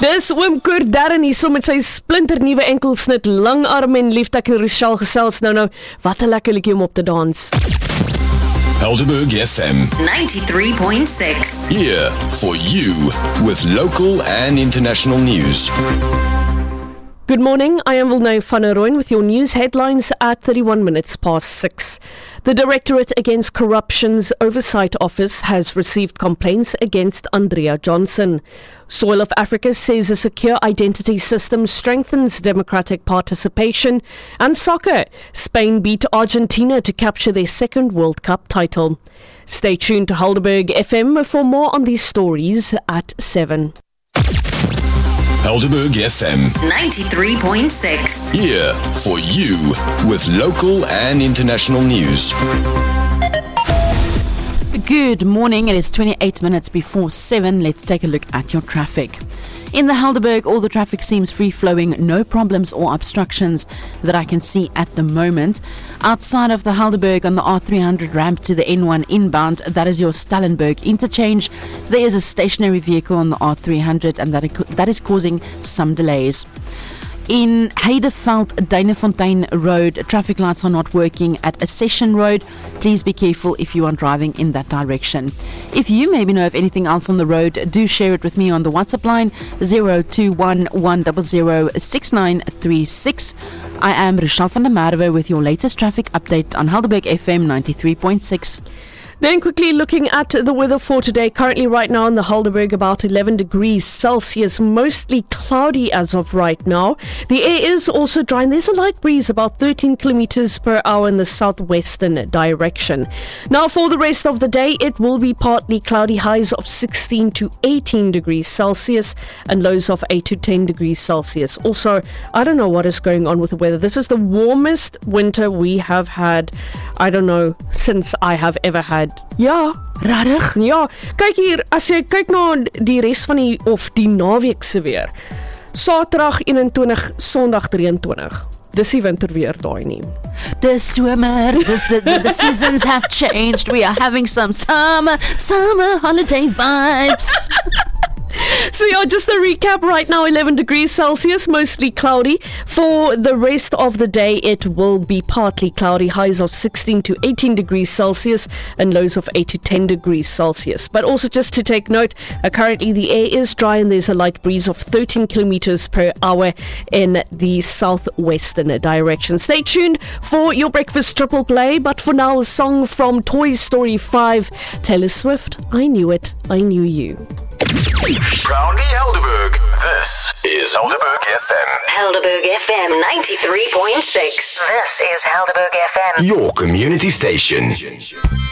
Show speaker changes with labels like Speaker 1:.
Speaker 1: Dis oom Koer Darren hier so met sy splinternuwe enkelsnit, langarm en lief. Ek en Rochelle gesels nou. Wat 'n lekker liedjie om op te dans.
Speaker 2: Helderberg FM
Speaker 3: 93.6.
Speaker 2: here for you with local and international news.
Speaker 1: Good morning, I am Wilnay van der Rooyen with your news headlines at 31 minutes past 6. The Directorate Against Corruption's Oversight Office has received complaints against Andrea Johnson. Soil of Africa says a secure identity system strengthens democratic participation. And soccer, Spain beat Argentina to capture their second World Cup title. Stay tuned to Helderberg FM for more on these stories at 7.
Speaker 2: Helderberg FM
Speaker 3: 93.6.
Speaker 2: here for you with local and international news.
Speaker 4: Good morning, it is 28 minutes before 7. Let's take a look at your traffic. In the Helderberg, all the traffic seems free-flowing, no problems or obstructions that I can see at the moment. Outside of the Helderberg on the R300 ramp to the N1 inbound, that is your Stellenberg interchange. There is a stationary vehicle on the R300 and that is causing some delays. In Heideveld, Duinefontein Road, traffic lights are not working at Accession Road. Please be careful if you are driving in that direction. If you maybe know of anything else on the road, do share it with me on the WhatsApp line 021-100-6936. I am Rochelle van der Merwe with your latest traffic update on Helderberg FM 93.6.
Speaker 1: Then quickly looking at the weather for today. Currently right now in the Helderberg about 11 degrees Celsius, mostly cloudy as of right now. The air is also dry and there's a light breeze about 13 kilometers per hour in the southwestern direction. Now for the rest of the day, it will be partly cloudy, highs of 16 to 18 degrees Celsius and lows of 8 to 10 degrees Celsius. Also, I don't know what is going on with the weather. This is the warmest winter we have had, I don't know, since I have ever had. Ja,
Speaker 4: Rarig?
Speaker 1: ja. Kyk hier, as jy kyk na die res van die naweek se weer. Saterdag 21, Sondag 23. Dis die winterweer daai nie.
Speaker 4: The swimmer, the seasons have changed. We are having some summer holiday vibes.
Speaker 1: So yeah, just a recap right now, 11 degrees Celsius, mostly cloudy. For the rest of the day, it will be partly cloudy, highs of 16 to 18 degrees Celsius and lows of 8 to 10 degrees Celsius. But also just to take note, currently the air is dry and there's a light breeze of 13 kilometers per hour in the southwestern direction. Stay tuned for your breakfast triple play, but for now, a song from Toy Story 5, Taylor Swift, I Knew It, I Knew You.
Speaker 2: Proudly Helderberg, this is Helderberg FM.
Speaker 3: Helderberg FM 93.6. This is Helderberg FM.
Speaker 2: Your community station.